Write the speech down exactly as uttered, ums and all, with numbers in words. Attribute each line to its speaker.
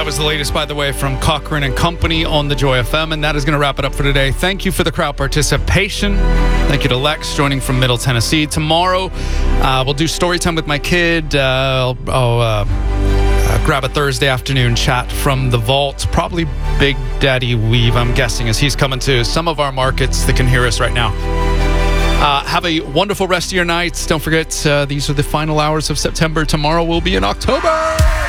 Speaker 1: That was the latest, by the way, from Cochran and Company on the Joy F M, and that is going to wrap it up for today. Thank you for the crowd participation. Thank you to Lex joining from Middle Tennessee. Tomorrow, uh, we'll do story time with my kid. Uh, I'll, I'll uh, uh, grab a Thursday afternoon chat from the vault. Probably Big Daddy Weave, I'm guessing, as he's coming to some of our markets that can hear us right now. Uh, have a wonderful rest of your nights. Don't forget, uh, these are the final hours of September. Tomorrow will be in October.